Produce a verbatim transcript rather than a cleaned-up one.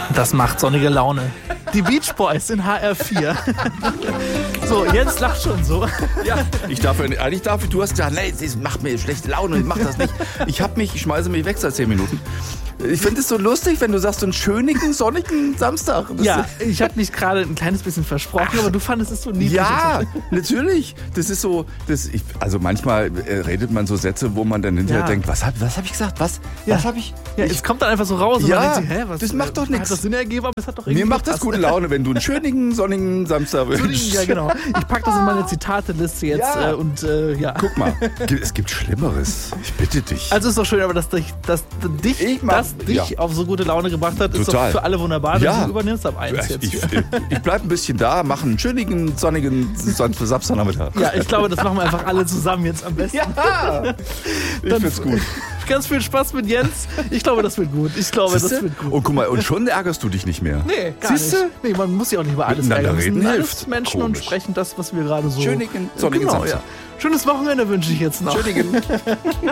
Das macht sonnige Laune. Die Beach Boys in H R vier. So, Jens lacht schon so. Ja, ich darf, eigentlich darf ich, du hast gesagt, nee, das macht mir schlechte Laune, ich mach das nicht. Ich hab mich, ich schmeiße mich weg seit zehn Minuten. Ich finde es so lustig, wenn du sagst, so einen schönen, sonnigen Samstag. Das ja, ich habe mich gerade ein kleines bisschen versprochen, Ach, aber du fandest es so niedlich. Ja, natürlich. Das ist so, das, ich, also manchmal äh, redet man so Sätze, wo man dann hinterher ja. denkt, was habe was hab ich gesagt, was, ja. was habe ich? Ja, ich, es kommt dann einfach so raus. Ja, und man denkt sich, hä, was, das macht doch nichts. Hat das Sinn ergeben, aber es hat doch irgendwie Mir macht das gepasst. gute Laune, wenn du einen schönen, sonnigen Samstag wünschst. Ja, genau. Ich packe das in meine Zitateliste jetzt ja. äh, und äh, ja. Guck mal, es gibt Schlimmeres. Ich bitte dich. Also ist doch schön, aber dass dich, dass dich, ich mach, dass dich ja. auf so gute Laune gebracht hat, ist Total. doch für alle wunderbar, wenn ja. du übernimmst ab eins jetzt. Ich, ich, ich bleib ein bisschen da, mache einen schönen, sonnigen Samstagnachmittag. Ja, ich glaube, das machen wir einfach alle zusammen jetzt am besten. Ja, ich Dann find's gut. Ganz viel Spaß mit Jens. Ich glaube, das wird gut. Ich glaube, Siehste? das wird gut. Und guck mal, und schon ärgerst du dich nicht mehr. Nee, gar Siehste? nicht. Nee, man muss ja auch nicht über alles Miteinander ärgern. Wir reden sind hilft. alles Menschen Komisch. und sprechen das, was wir gerade so... Schönen, sonnigen genau, Samstag. ja. Schönes Wochenende wünsche ich jetzt noch. Entschuldigen.